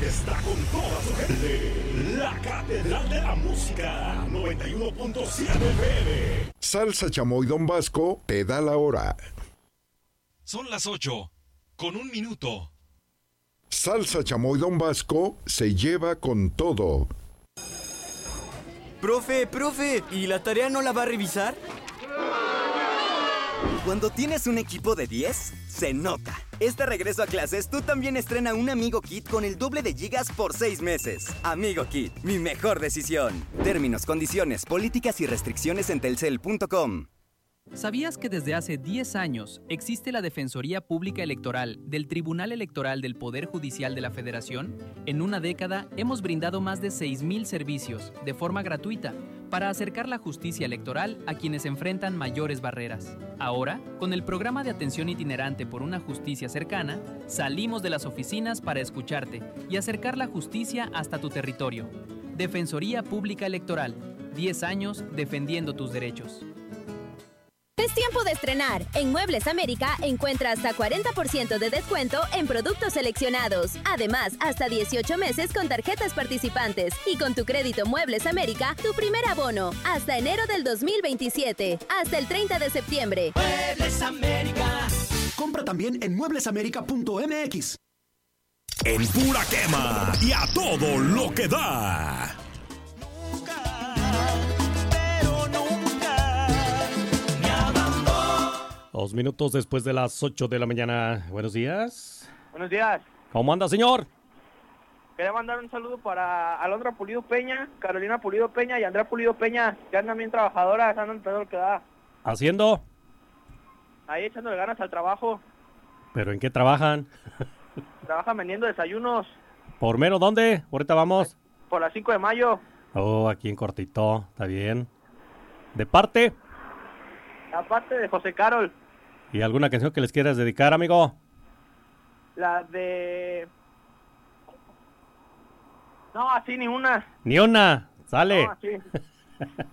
está con toda su gente. La Catedral de la Música, 91.7 FM. Salsa Chamoy Don Vasco te da la hora. Son las 8:01. Salsa Chamoy Don Vasco se lleva con todo. Profe, ¿y la tarea no la va a revisar? Cuando tienes un equipo de 10, se nota. Este regreso a clases, tú también estrena un Amigo Kit con el doble de gigas por 6 meses. Amigo Kit, mi mejor decisión. Términos, condiciones, políticas y restricciones en telcel.com. ¿Sabías que desde hace 10 años existe la Defensoría Pública Electoral del Tribunal Electoral del Poder Judicial de la Federación? En una década hemos brindado más de 6,000 servicios de forma gratuita para acercar la justicia electoral a quienes enfrentan mayores barreras. Ahora, con el programa de atención itinerante por una justicia cercana, salimos de las oficinas para escucharte y acercar la justicia hasta tu territorio. Defensoría Pública Electoral, 10 años defendiendo tus derechos. Es tiempo de estrenar. En Muebles América encuentra hasta 40% de descuento en productos seleccionados. Además, hasta 18 meses con tarjetas participantes. Y con tu crédito Muebles América, tu primer abono. Hasta enero del 2027. Hasta el 30 de septiembre. Muebles América. Compra también en mueblesamerica.mx. En pura quema y a todo lo que da. 2 minutos después de las 8 de la mañana. Buenos días. Buenos días. ¿Cómo anda, señor? Quería mandar un saludo para Alondra Pulido Peña, Carolina Pulido Peña y Andrea Pulido Peña, que andan bien trabajadoras, andan todo lo que da. ¿Haciendo? Ahí echándole ganas al trabajo. ¿Pero en qué trabajan? Trabajan vendiendo desayunos. ¿Por menos dónde? Ahorita vamos. Por la 5 de mayo. Oh, aquí en cortito, está bien. ¿De parte? Aparte de José Carol. ¿Y alguna canción que les quieras dedicar, amigo? La de... No, así ni una. Ni una, sale. No, así.